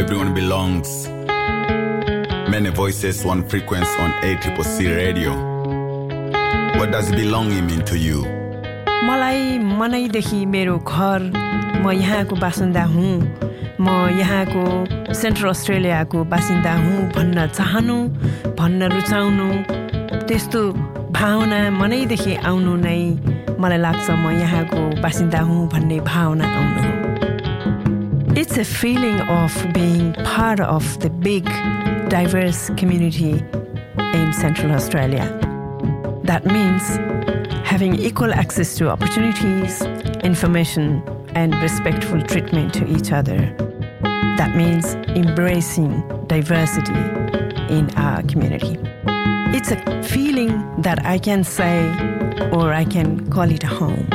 everyone belongs. Many voices, one frequency on ACCC radio. What does belonging mean to you? मलाई मनैदेखि मेरो घर म यहाँको बासिन्दा हुँ म यहाँको सेन्ट्रल अस्ट्रेलियाको बासिन्दा हुँ भन्न चाहनु भन्न रुचाउनु त्यस्तो भावना मनैदेखि आउनु नै मलाई लाग्छ म यहाँको बासिन्दा हुँ भन्ने भावना आउनु हो It's a feeling of being part of the big diverse community in Central Australia. That means having equal access to opportunities, information, and respectful treatment to each other. That means embracing diversity in our community. It's a feeling that I can say, or I can call it a home.